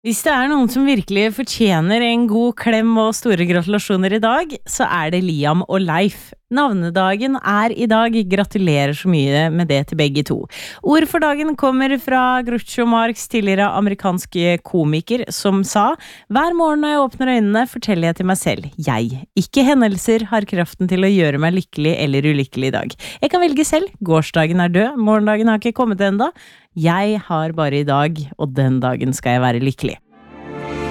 Hvis det noen som virkelig fortjener en god klem og store gratulasjoner i dag, så det Liam og Leif. Navnedagen i dag. Gratulerer så mye med det til begge to. Ord for dagen kommer fra Groucho Marx, tidligere amerikanske komiker, som sa: hver morgen når jeg åpner øynene, forteller jeg til meg selv: jeg, ikke hendelser, har kraften til å gjøre meg lykkelig eller ulykkelig i dag. Jeg kan velge selv. Gårsdagen død, morgendagen har ikke kommet enda. Jeg har bare i dag, og den dagen skal jeg være lykkelig.